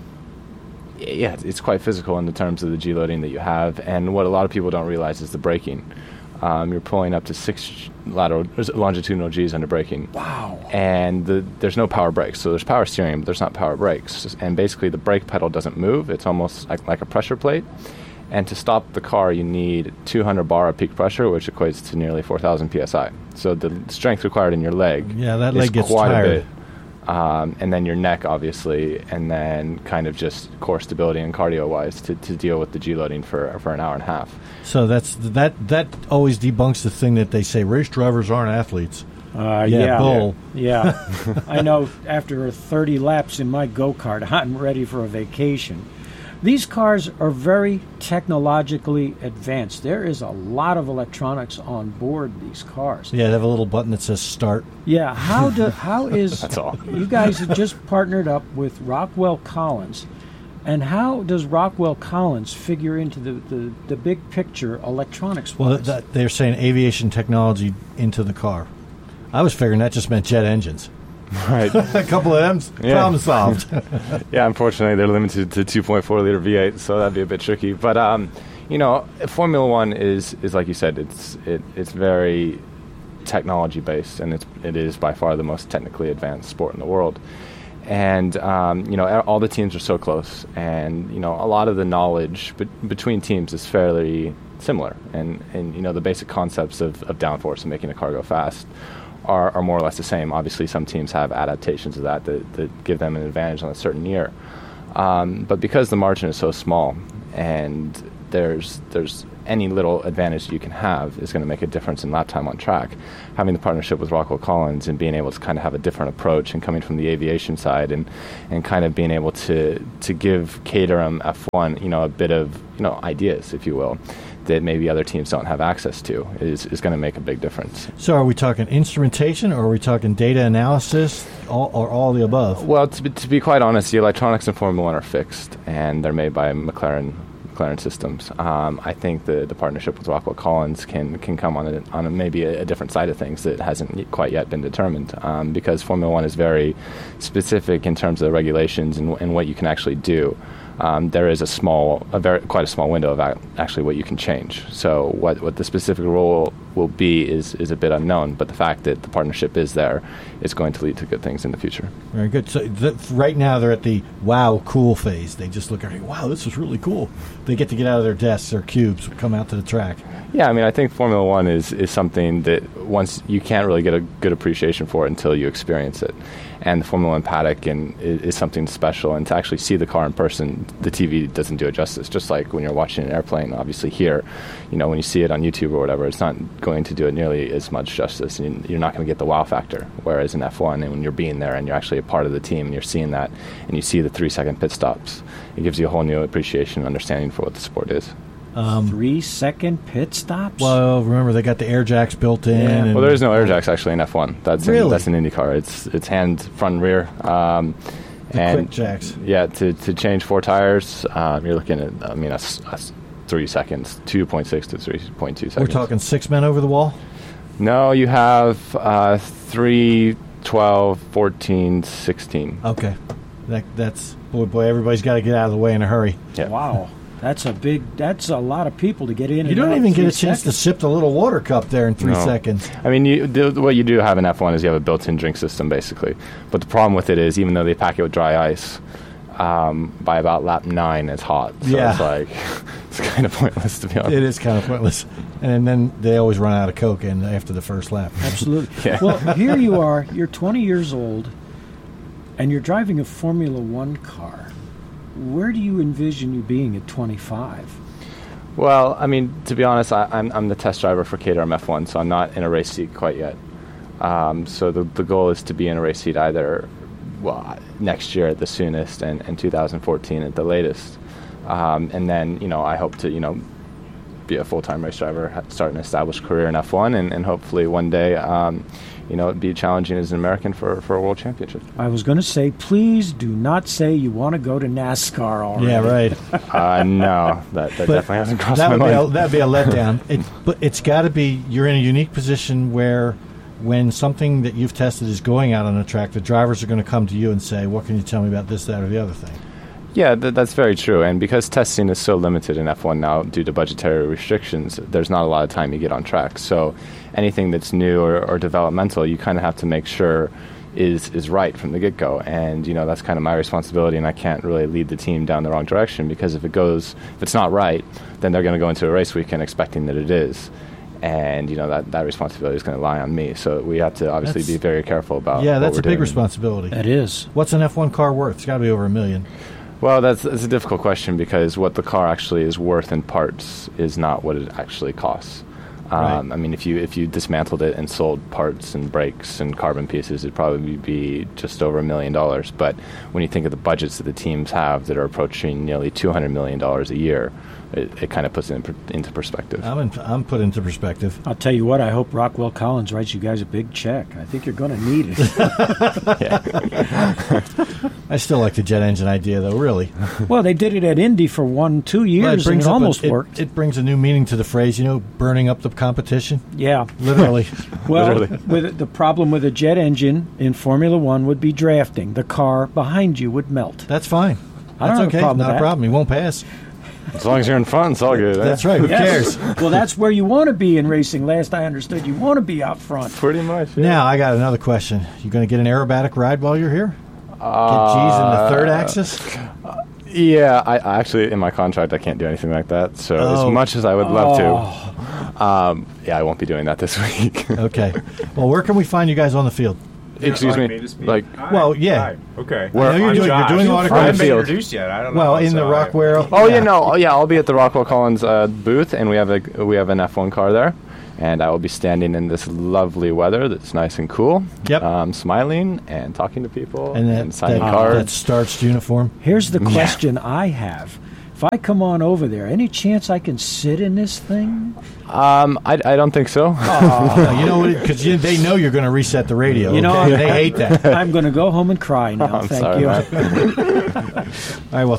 yeah, it's quite physical in the terms of the G loading that you have, and what a lot of people don't realize is the braking. Um, you're pulling up to six lateral longitudinal G's under braking. Wow. And the, there's no power brakes. So there's power steering, but there's not power brakes. And basically the brake pedal doesn't move. It's almost like, like a pressure plate. And to stop the car, you need two hundred bar of peak pressure, which equates to nearly four thousand P S I. So the strength required in your leg yeah, that is leg gets quite tired. a bit. Um, and then your neck, obviously, and then kind of just core stability and cardio-wise to, to deal with the G-loading for for an hour and a half. So that's that that always debunks the thing that they say race drivers aren't athletes. Uh, yeah, yeah, bull. Yeah. I know after thirty laps in my go-kart, I'm ready for a vacation. These cars are very technologically advanced. There is a lot of electronics on board these cars. Yeah, they have a little button that says start. Yeah, how do how is That's all. You guys have just partnered up with Rockwell Collins, and how does Rockwell Collins figure into the, the, the big picture electronics? Well, that, they're saying aviation technology into the car. I was figuring that just meant jet engines. Right. A couple of them, Yeah. problem solved. Yeah, unfortunately, they're limited to two point four liter V eight, so that'd be a bit tricky. But um, you know, Formula One is is like you said, it's it, it's very technology based, and it's it is by far the most technically advanced sport in the world. And um, you know, all the teams are so close, and you know, a lot of the knowledge be- between teams is fairly similar, and and you know, the basic concepts of, of downforce and making a car go fast are, are more or less the same. Obviously, some teams have adaptations of that that, that give them an advantage on a certain year, um, but because the margin is so small, and there's there's any little advantage you can have is going to make a difference in lap time on track. Having the partnership with Rockwell Collins and being able to kind of have a different approach, and coming from the aviation side, and, and kind of being able to to give Caterham F one, you know, a bit of, you know, ideas, if you will, that maybe other teams don't have access to, is, is going to make a big difference. So are we talking instrumentation, or are we talking data analysis, all, or all the above? Well, to be, to be quite honest, the electronics in Formula One are fixed, and they're made by McLaren McLaren Systems. Um, I think the, the partnership with Rockwell Collins can can come on a, on a, maybe a, a different side of things that hasn't y- quite yet been determined, um, because Formula One is very specific in terms of the regulations and, and what you can actually do. Um, there is a small, a very quite a small window of a- actually what you can change. So what what the specific role will be is is a bit unknown. But the fact that the partnership is there is going to lead to good things in the future. Very good. So th- right now they're at the wow, cool phase. They just look at it, wow, this is really cool. They get to get out of their desks, their cubes, come out to the track. Yeah, I mean, I think Formula One is, is something that once you can't really get a good appreciation for it until you experience it. And the Formula One paddock and is, is something special. And to actually see the car in person, the T V doesn't do it justice. Just like when you're watching an airplane, obviously here, you know, when you see it on YouTube or whatever, it's not going to do it nearly as much justice. And you're not going to get the wow factor. Whereas in F one, and when you're being there and you're actually a part of the team and you're seeing that, and you see the three-second pit stops, it gives you a whole new appreciation and understanding for what the sport is. Um, Three second pit stops? Well, remember they got the air jacks built in. Yeah. And well, there is no air jacks actually in F one. That's really? in, that's an IndyCar. It's it's hand, front, and rear. Um, the and quick jacks. Yeah, to to change four tires, um, you're looking at I mean a, a three seconds, two point six to three point two seconds. We're talking six men over the wall. No, you have uh, three, twelve, fourteen, sixteen. Okay, that that's boy boy. Everybody's got to get out of the way in a hurry. Yeah. Wow. That's a big. That's a lot of people to get in. You and don't out even in get a three chance seconds. to sip the little water cup there in three No. seconds. I mean, you, the, what you do have in F one is you have a built-in drink system, basically. But the problem with it is, even though they pack it with dry ice, um, by about lap nine, it's hot. So Yeah. it's like, it's kind of pointless, to be honest. It is kind of pointless. And then they always run out of Coke in after the first lap. Absolutely. Yeah. Well, here you are. You're twenty years old, and you're driving a Formula One car. Where do you envision you being at twenty-five? Well, I mean, to be honest, I, I'm, I'm the test driver for Caterham F one, so I'm not in a race seat quite yet. Um, so the, the goal is to be in a race seat either well, next year at the soonest and, and two thousand fourteen at the latest. Um, and then, you know, I hope to, you know, be a full-time race driver, ha- start an established career in F one, and, and hopefully one day, um, you know, be challenging as an American for, for a world championship. I was going to say, please do not say you want to go to NASCAR already. Yeah, right. uh, no, that, that But definitely hasn't crossed that my would be a, mind. that'd be a letdown. It, but it's got to be. You're in a unique position where, when something that you've tested is going out on a track, the drivers are going to come to you and say, "What can you tell me about this, that, or the other thing?" Yeah, th- that's very true. And because testing is so limited in F one now due to budgetary restrictions, there's not a lot of time you get on track. So anything that's new or, or developmental, you kind of have to make sure is is right from the get-go. And, you know, that's kind of my responsibility, and I can't really lead the team down the wrong direction, because if it goes, if it's not right, then they're going to go into a race weekend expecting that it is. And, you know, that, that responsibility is going to lie on me. So we have to obviously That's- be very careful about yeah, what that's we're a big doing. responsibility. That is. What's an F one car worth? It's got to be over a million. Well, that's, that's a difficult question, because what the car actually is worth in parts is not what it actually costs. Um, Right. I mean, if you if you dismantled it and sold parts and brakes and carbon pieces, it'd probably be just over a million dollars. But when you think of the budgets that the teams have that are approaching nearly two hundred million dollars a year, it, it kind of puts it in, per- into perspective. I'm in, I'm put into perspective. I'll tell you what, I hope Rockwell Collins writes you guys a big check. I think you're going to need it. I still like the jet engine idea, though. Really. Well, they did it at Indy for one, two years, Well, and it up a- almost it- worked. It brings a new meaning to the phrase. You know, burning up the competition? Yeah. Literally. Well, Literally. with the problem with a jet engine in Formula One would be drafting. The car behind you would melt. That's fine. I That's don't okay. have a problem Not with a that. problem. He won't pass. As long as you're in front, it's all good. eh? That's right. Who Yes. cares? Well, that's where you want to be in racing. Last I understood, you want to be out front. Pretty much. Now, I got another question. You going to get an aerobatic ride while you're here? Uh, Get G's in the third axis? Yeah, I, I actually, in my contract, I can't do anything like that. So Oh. as much as I would love Oh. to, um, yeah, I won't be doing that this week. Okay. Well, where can we find you guys on the field? Excuse me, like, Well, yeah. Okay. I know you're doing, you're doing I autographs. haven't been introduced yet. I don't Well, know. in the so I- Rockwell. Oh yeah, no, oh, yeah, I'll be at the Rockwell Collins uh, booth, and we have a we have an F one car there, and I will be standing in this lovely weather that's nice and cool. Yep. Um, smiling and talking to people And and, that, signing that, cards. that starched uniform. Here's the Yeah. question I have. If I come on over there, any chance I can sit in this thing? Um, I, I don't think so. No, you know, because they know you're going to reset the radio. You know, okay? I'm- they hate that. I'm going to go home and cry now. I'm Thank sorry, you. man. All right, well,